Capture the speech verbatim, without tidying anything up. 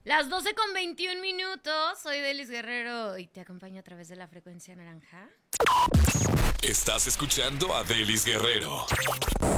Las doce con veintiún minutos, soy Delis Guerrero y te acompaño a través de la frecuencia naranja. Estás escuchando a Delis Guerrero.